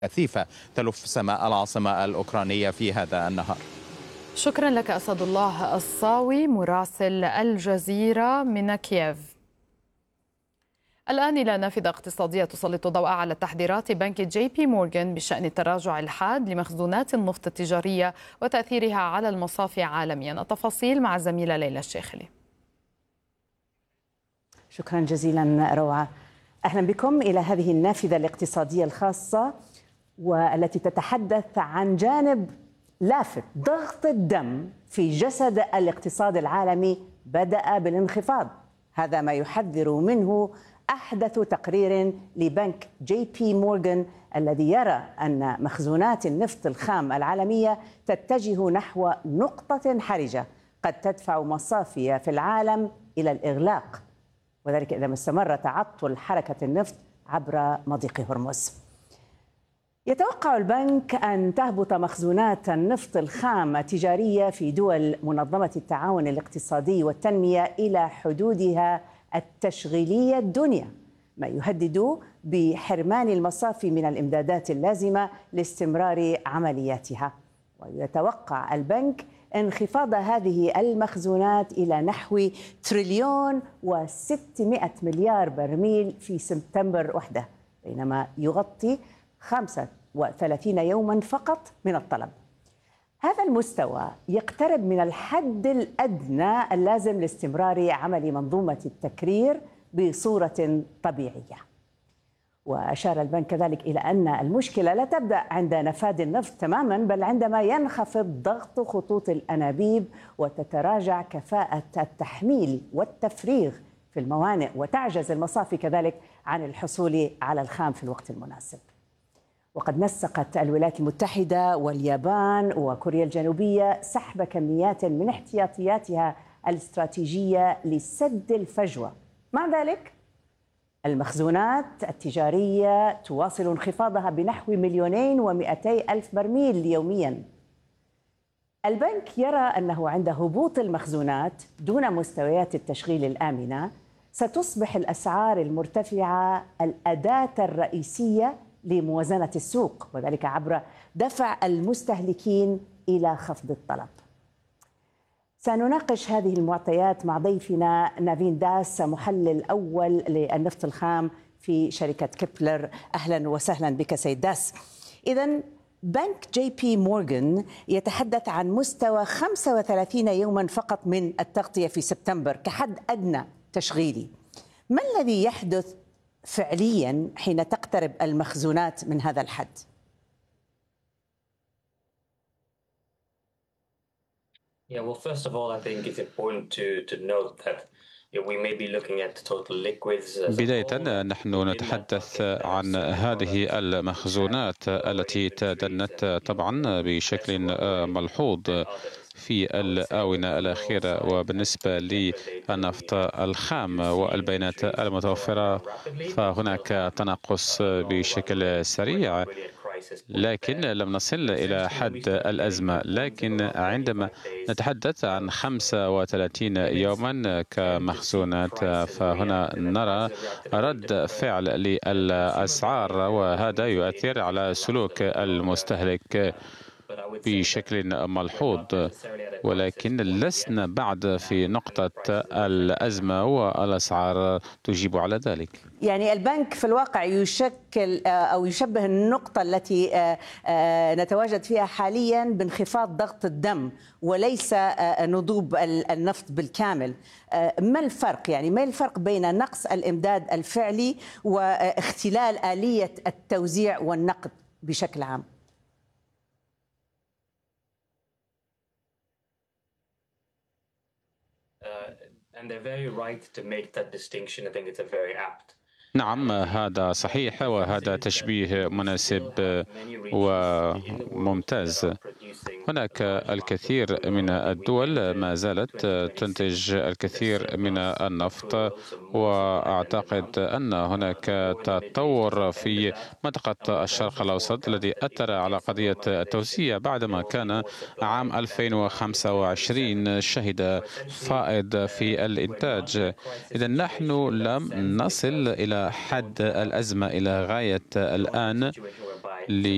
كثيفة تلف سماء العاصمة الأوكرانية في هذا النهار. شكرا لك أسد الله الصاوي مراسل الجزيرة من كييف. الآن إلى نافذة اقتصادية تسلط الضوء على تحذيرات بنك جي بي مورغان بشأن التراجع الحاد لمخزونات النفط التجارية وتأثيرها على المصافي عالميا. التفاصيل مع الزميلة ليلى الشيخلي. شكرا جزيلا روعة. أهلا بكم إلى هذه النافذة الاقتصادية الخاصة والتي تتحدث عن جانب لافت. ضغط الدم في جسد الاقتصاد العالمي بدأ بالانخفاض، هذا ما يحذر منه أحدث تقرير لبنك جي بي مورغان الذي يرى أن مخزونات النفط الخام العالمية تتجه نحو نقطة حرجة قد تدفع مصافي في العالم إلى الإغلاق، وذلك إذا ما استمر تعطل حركة النفط عبر مضيق هرمز. يتوقع البنك أن تهبط مخزونات النفط الخام التجارية في دول منظمة التعاون الاقتصادي والتنمية إلى حدودها التشغيلية الدنيا، ما يهدد بحرمان المصافي من الإمدادات اللازمة لاستمرار عملياتها. ويتوقع البنك انخفاض هذه المخزونات إلى نحو تريليون و600 مليار برميل في سبتمبر وحده، بينما يغطي 35 يوما فقط من الطلب. هذا المستوى يقترب من الحد الأدنى اللازم لاستمرار عمل منظومة التكرير بصورة طبيعية. وأشار البنك كذلك إلى أن المشكلة لا تبدأ عند نفاذ النفط تماما، بل عندما ينخفض ضغط خطوط الأنابيب وتتراجع كفاءة التحميل والتفريغ في الموانئ، وتعجز المصافي كذلك عن الحصول على الخام في الوقت المناسب. وقد نسقت الولايات المتحدة واليابان وكوريا الجنوبية سحب كميات من احتياطياتها الاستراتيجية لسد الفجوة. مع ذلك المخزونات التجارية تواصل انخفاضها بنحو 2,200,000 برميل يوميا. البنك يرى أنه عند هبوط المخزونات دون مستويات التشغيل الآمنة ستصبح الأسعار المرتفعة الأداة الرئيسية لموازنة السوق، وذلك عبر دفع المستهلكين إلى خفض الطلب. سنناقش هذه المعطيات مع ضيفنا نافين داس، محلل أول للنفط الخام في شركة كيبلر. أهلا وسهلا بك سيد داس. إذن بنك جي بي مورغان يتحدث عن مستوى 35 يوما فقط من التغطية في سبتمبر كحد أدنى تشغيلي. ما الذي يحدث فعليا حين تقترب المخزونات من هذا الحد؟ Yeah, well, first of all, I think it's important to note that we may be looking at total liquids. بداية نحن نتحدث عن هذه المخزونات التي تدنت طبعا بشكل ملحوظ في الآونة الأخيرة، وبالنسبة للنفط الخام والبيانات المتوفرة فهناك تناقص بشكل سريع، لكن لم نصل إلى حد الأزمة. لكن عندما نتحدث عن 35 يوما كمخزونات فهنا نرى رد فعل للأسعار، وهذا يؤثر على سلوك المستهلك بشكل ملحوظ، ولكن لسنا بعد في نقطة الأزمة والأسعار تجيب على ذلك. يعني البنك في الواقع يشكل أو يشبه النقطة التي نتواجد فيها حاليا بانخفاض ضغط الدم وليس نضوب النفط بالكامل. ما الفرق؟ يعني ما الفرق بين نقص الإمداد الفعلي واختلال آلية التوزيع والنقد بشكل عام؟ And they're very right to make that distinction. I think it's a very apt. نعم، هذا صحيح، وهذا تشبيه مناسب وممتاز. هناك الكثير من الدول ما زالت تنتج الكثير من النفط، وأعتقد أن هناك تطور في منطقة الشرق الأوسط الذي أثر على قضية التوزيع بعدما كان عام 2025 شهد فائض في الإنتاج. إذا نحن لم نصل إلى حد الأزمة إلى غاية الآن